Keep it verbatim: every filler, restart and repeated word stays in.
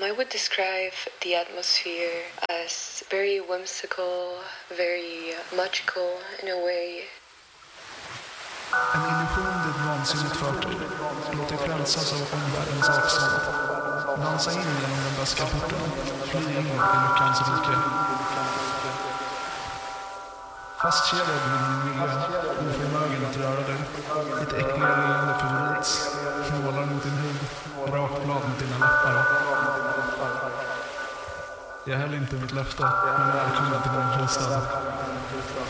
I would describe the atmosphere as very whimsical, very magical in a way. En illusion du vansinnigt fört dig. Låt dig frälsas av omvärldens avstånd. Dansa in genom den bästa porten. Fly in i lyckans rike. Fastkedjad vid din vilja, oförmögen att röra dig. Ditt äckliga leende förvrids. Nålar mot din hud. Rakblad mot dina läppar. Jag höll inte mitt löfte, men välkommen till min fristad.